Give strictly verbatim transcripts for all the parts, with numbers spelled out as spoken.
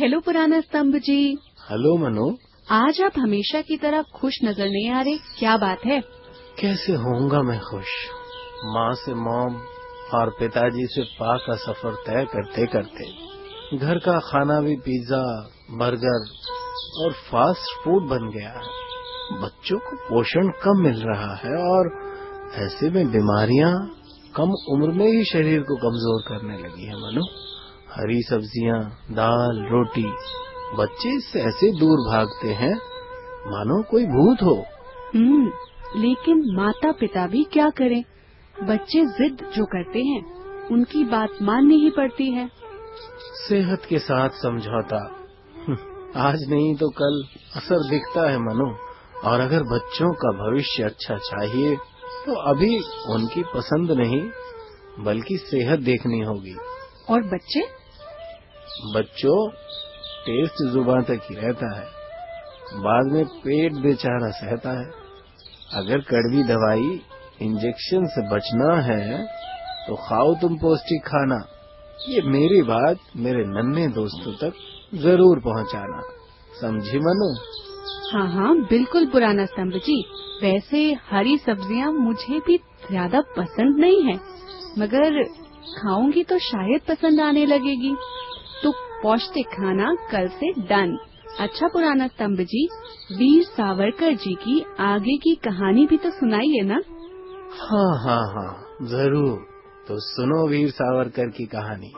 Hello पुराना स्तंभ जी। Hello Manu. आज आप हमेशा की तरह खुश नजर नहीं आ रहे, क्या बात है? कैसे होऊंगा मैं खुश, माँ से मॉम और पिताजी से पा का सफर तय करते करते घर का खाना भी पिज्जा, बर्गर और फास्ट फूड बन गया है। बच्चों को पोषण कम मिल रहा है और ऐसे में बीमारियां कम उम्र में ही शरीर को कमजोर करने लगी है मनु। हरी सब्जियां, दाल, रोटी, बच्चे इससे ऐसे दूर भागते हैं मानो कोई भूत हो। हम्म, लेकिन माता पिता भी क्या करें? बच्चे जिद जो करते हैं उनकी बात माननी ही पड़ती है। सेहत के साथ समझौता आज नहीं तो कल असर दिखता है मनु। और अगर बच्चों का भविष्य अच्छा चाहिए तो अभी उनकी पसंद नहीं बल्कि सेहत देखनी होगी। और बच्चे बच्चों टेस्ट जुबान तक ही रहता है, बाद में पेट बेचारा सहता है। अगर कड़वी दवाई इंजेक्शन से बचना है तो खाओ तुम पौष्टिक खाना। ये मेरी बात मेरे नन्हे दोस्तों तक जरूर पहुंचाना, समझी मनु? हाँ हाँ बिल्कुल पुराना स्तंभ जी। वैसे हरी सब्जियां मुझे भी ज्यादा पसंद नहीं है, मगर खाऊंगी तो शायद पसंद आने लगेगी। तो पौष्टिक खाना कल से डन। अच्छा पुराना स्तंभ जी, वीर सावरकर जी की आगे की कहानी भी तो सुनाइए ना। हाँ हाँ हाँ जरूर। तो सुनो वीर सावरकर की कहानी।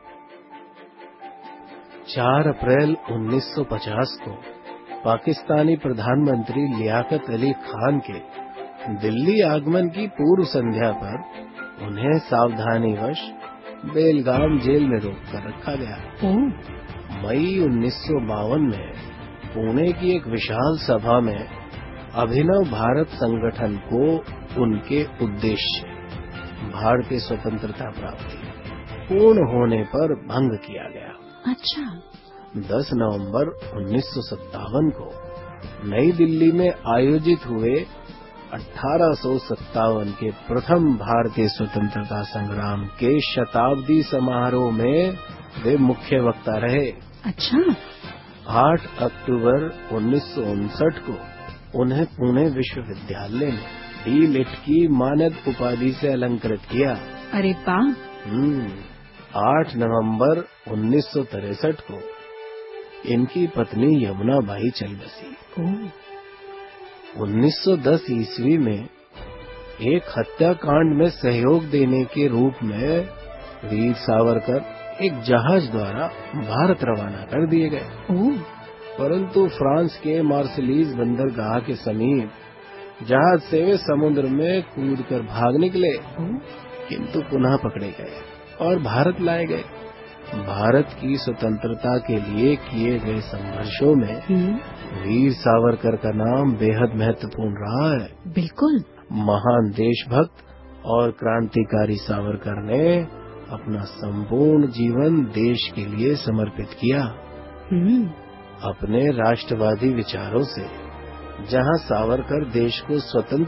चार अप्रैल उन्नीस सौ पचास को पाकिस्तानी प्रधानमंत्री लियाकत अली खान के दिल्ली आगमन की पूर्व संध्या पर उन्हें सावधानीवश बेलगाम जेल में रोक कर रखा गया। मई उन्नीस सौ बावन में पुणे की एक विशाल सभा में अभिनव भारत संगठन को उनके उद्देश्य भारतीय स्वतंत्रता प्राप्ति पूर्ण होने पर भंग किया गया। अच्छा। दस नवंबर उन्नीस सौ सत्तावन को नई दिल्ली में आयोजित हुए अठारह सौ सत्तावन के प्रथम भारतीय स्वतंत्रता संग्राम के शताब्दी समारोह में वे मुख्य वक्ता रहे। अच्छा। आठ अक्टूबर उन्नीस सौ उनसठ को उन्हें पुणे विश्वविद्यालय में डी लिट की मानद उपाधि से अलंकृत किया। अरे वाह। हम्म आठ नवंबर उन्नीस सौ तिरसठ को इनकी पत्नी यमुना बाई चल बसी। उन्नीस सौ दस ईस्वी में एक हत्याकांड में सहयोग देने के रूप में वीर सावरकर एक जहाज द्वारा भारत रवाना कर दिए गए। परंतु फ्रांस के मार्सिलीज बंदरगाह के समीप जहाज से वे समुद्र में कूदकर भाग निकले, किंतु पुनः पकड़े गए और भारत लाए गए। भारत की स्वतंत्रता के लिए किए गए संघर्षों में वीर सावरकर का नाम बेहद महत्वपूर्ण रहा है। बिल्कुल। महान देशभक्त और क्रांतिकारी सावरकर ने अपना संपूर्ण जीवन देश के लिए समर्पित किया। अपने राष्ट्रवादी विचारों से जहां सावरकर देश को स्वतंत्र